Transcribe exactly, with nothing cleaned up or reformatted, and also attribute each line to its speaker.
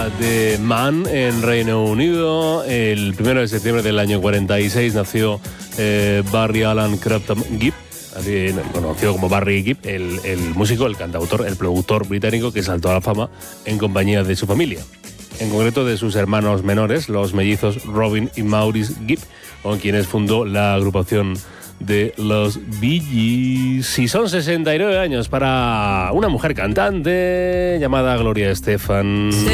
Speaker 1: de Man en Reino Unido. El primero de septiembre del año cuarenta y seis nació eh, Barry Allen Crampton Gibb, así conocido como Barry Gibb, el, el músico, el cantautor, el productor británico que saltó a la fama en compañía de su familia. En concreto de sus hermanos menores, los mellizos Robin y Maurice Gibb, con quienes fundó la agrupación de los Bee Gees. Y son sesenta y nueve años para una mujer cantante llamada Gloria Estefan.